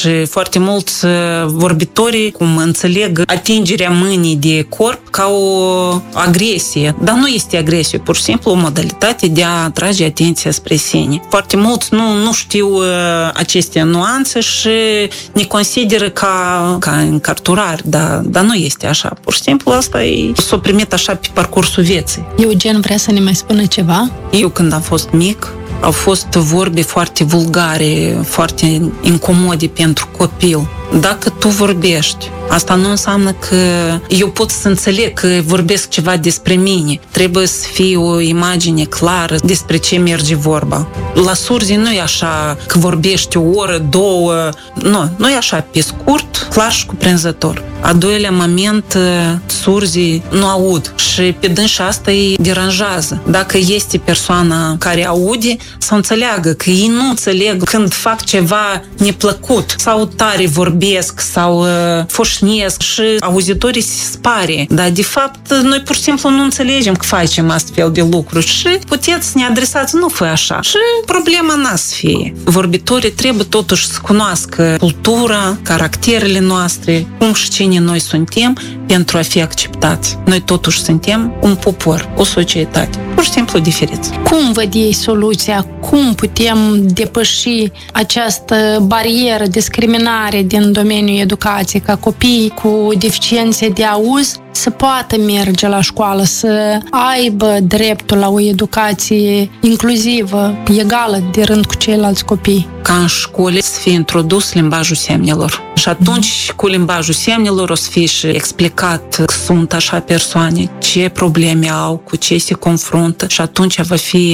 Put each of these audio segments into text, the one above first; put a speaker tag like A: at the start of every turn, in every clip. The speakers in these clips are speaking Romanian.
A: Și foarte mulți vorbitori cum înțeleg atingerea mâinii de corp ca o agresie. Dar nu este agresie, pur și simplu o modalitate de a atrage atenția spre sine. Foarte mulți nu știu aceste nuanțe și ne consideră ca încarturari, dar nu este așa. Pur și simplu asta s-a primit așa pe parcursul vieții.
B: Eugen vrea să ne mai spună ceva?
A: Eu când am fost mic, au fost vorbe foarte vulgare, foarte incomode pentru copil. Dacă tu vorbești, asta nu înseamnă că eu pot să înțeleg că vorbesc ceva despre mine. Trebuie să fie o imagine clară despre ce merge vorba. La surzi nu e așa că vorbești o oră, două. Nu e așa, pe scurt, clar și cuprinzător. A doilea moment, surzii nu aud și pe dânsa asta îi deranjează. Dacă este persoana care aude, să înțeleagă că ei nu înțeleg când fac ceva neplăcut sau tare vorbesc sau foșnesc și auzitorii se spare. Dar de fapt noi pur și simplu nu înțelegem că facem astfel de lucruri și puteți să ne adresați, nu fă așa. Și problema n-a să fie. Vorbitorii trebuie totuși să cunoască cultura, caracterele noastre, cum și cine noi suntem pentru a fi acceptați. Noi totuși suntem un popor, o societate, pur și simplu diferiți.
B: Cum văd ei soluția? Cum putem depăși această barieră, discriminare din domeniul educației, ca copiii cu deficiențe de auz să poată merge la școală, să aibă dreptul la o educație inclusivă, egală de rând cu ceilalți copii?
A: Ca în școli să fie introdus limbajul semnelor. Și atunci, cu limbajul semnelor, o să fie și explicat că sunt așa persoane, ce probleme au, cu ce se confruntă și atunci va fi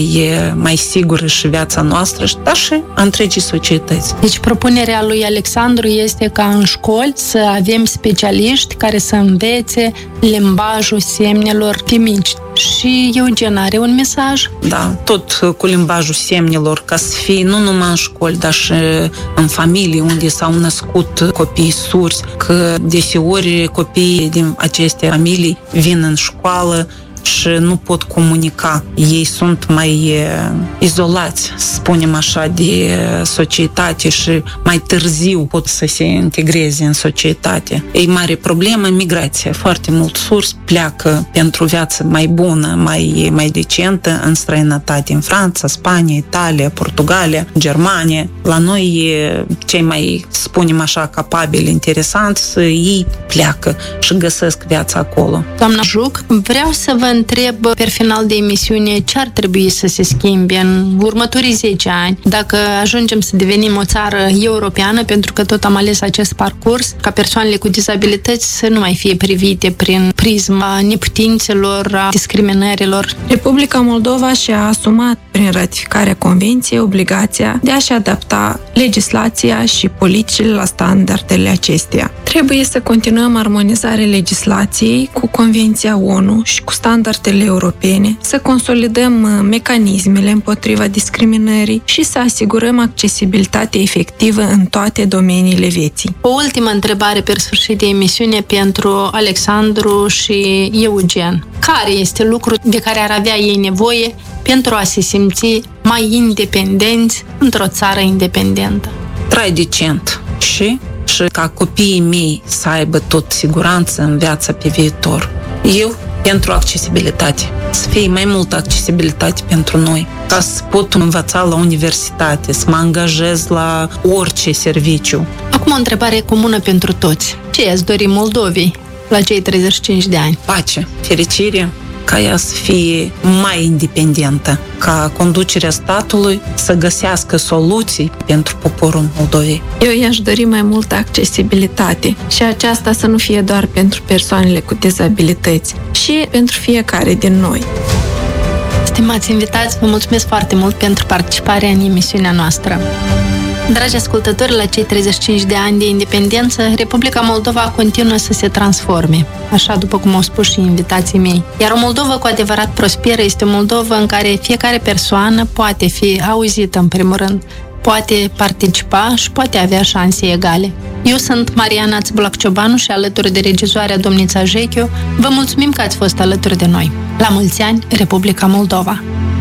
A: mai sigură și viața noastră, dar și a întregii societăți.
B: Deci propunerea lui Alexandru este ca în școli să avem specialiști care să învețe limbajul semnelor de mici. Și Eugen are un mesaj?
A: Da, tot cu limbajul semnelor, ca să fie nu numai în școli, dar și în familii unde s-au născut copii surzi, că deseori copiii din aceste familii vin în școală și nu pot comunica. Ei sunt mai izolați, spunem așa, de societate și mai târziu pot să se integreze în societate. E mare problemă migrația. Foarte mulți surzi pleacă pentru viață mai bună, mai decentă în străinătate, în Franța, Spania, Italia, Portugalia, Germania. La noi, cei mai, spunem așa, capabili, interesanți, ei pleacă și găsesc viața acolo.
B: Doamna Juc, vreau să vă întreb pe final de emisiune ce ar trebui să se schimbe în următorii 10 ani dacă ajungem să devenim o țară europeană, pentru că tot am ales acest parcurs, ca persoanele cu dizabilități să nu mai fie privite prin prisma neputințelor, a discriminărilor.
C: Republica Moldova și-a asumat prin ratificarea Convenției obligația de a-și adapta legislația și politicile la standardele acesteia. Trebuie să continuăm armonizarea legislației cu Convenția ONU și cu standardele europene, să consolidăm mecanismele împotriva discriminării și să asigurăm accesibilitate efectivă în toate domeniile vieții.
B: O ultimă întrebare pe sfârșit de emisiune pentru Alexandru și Eugen. Care este lucrul de care ar avea ei nevoie pentru a se simți mai independenți într-o țară independentă?
A: Trai decent și ca copiii mei să aibă tot siguranță în viața pe viitor. Eu pentru accesibilitate. Să fie mai multă accesibilitate pentru noi. Ca să pot învăța la universitate, să mă angajez la orice serviciu.
B: Acum o întrebare comună pentru toți. Ce i-ați dori Moldovei la cei 35 de ani?
A: Pace, fericire, ca ea să fie mai independentă, ca conducerea statului să găsească soluții pentru poporul Moldovei.
C: Eu i-aș dori mai multă accesibilitate și aceasta să nu fie doar pentru persoanele cu dizabilități, și pentru fiecare din noi.
B: Stimați invitați, vă mulțumesc foarte mult pentru participarea în emisiunea noastră. Dragi ascultători, la cei 35 de ani de independență, Republica Moldova continuă să se transforme, așa după cum au spus și invitații mei. Iar o Moldovă cu adevărat prosperă este o Moldovă în care fiecare persoană poate fi auzită în primul rând, poate participa și poate avea șanse egale. Eu sunt Mariana Țibulac-Ciobanu și alături de regizoarea Domnița Jechiu, vă mulțumim că ați fost alături de noi. La mulți ani, Republica Moldova!